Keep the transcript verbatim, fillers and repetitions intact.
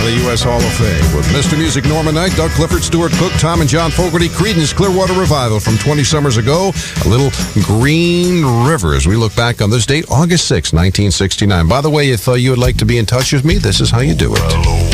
the U S Hall of Fame with Mister Music Norman Knight, Doug Clifford, Stuart Cook, Tom and John Fogerty, Creedence Clearwater Revival from twenty summers ago, a little Green River as we look back on this date, August sixth, nineteen sixty-nine. By the way, if uh, you would like to be in touch with me, this is how you do it.